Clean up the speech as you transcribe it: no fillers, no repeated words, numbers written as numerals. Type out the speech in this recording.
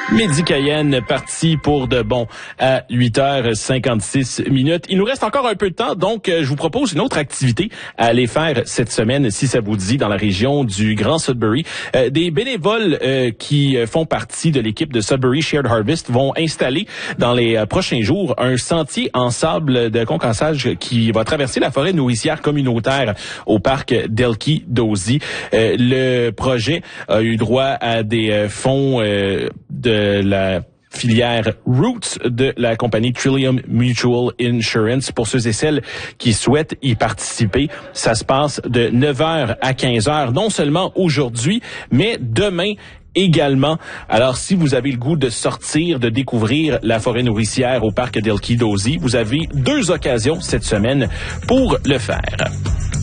Midi Cayenne, parti pour de bon à 8h56. Il nous reste encore un peu de temps, donc je vous propose une autre activité à aller faire cette semaine, si ça vous dit, dans la région du Grand Sudbury. Des bénévoles qui font partie de l'équipe de Sudbury Shared Harvest vont installer dans les prochains jours un sentier en sable de concassage qui va traverser la forêt nourricière communautaire au parc d'Elkie-Dozy. Le projet a eu droit à des fonds de la filière Roots de la compagnie Trillium Mutual Insurance. Pour ceux et celles qui souhaitent y participer, ça se passe de 9h à 15h, non seulement aujourd'hui, mais demain également. Alors, si vous avez le goût de sortir, de découvrir la forêt nourricière au parc d'Elkie-Dozy, vous avez 2 occasions cette semaine pour le faire.